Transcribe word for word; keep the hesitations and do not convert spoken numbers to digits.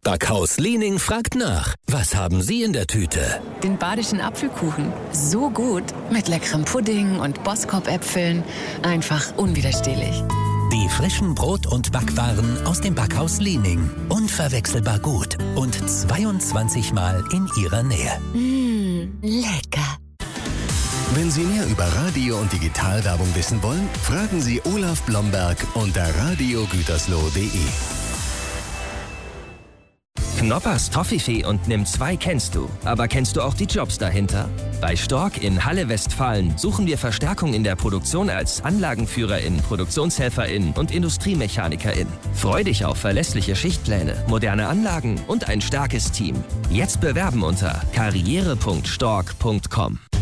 Backhaus Liening fragt nach. Was haben Sie in der Tüte? Den badischen Apfelkuchen. So gut. Mit leckerem Pudding und Boskop-Äpfeln. Einfach unwiderstehlich. Die frischen Brot- und Backwaren aus dem Backhaus Liening. Unverwechselbar gut. Und zweiundzwanzig Mal in Ihrer Nähe. Mmh, lecker. Wenn Sie mehr über Radio- und Digitalwerbung wissen wollen, fragen Sie Olaf Blomberg unter radio gütersloh punkt de. Knoppers Toffifee und Nimm zwei kennst du. Aber kennst du auch die Jobs dahinter? Bei Stork in Halle Westfalen suchen wir Verstärkung in der Produktion als Anlagenführerin, Produktionshelferin und Industriemechanikerin. Freu dich auf verlässliche Schichtpläne, moderne Anlagen und ein starkes Team. Jetzt bewerben unter karriere punkt stork punkt com.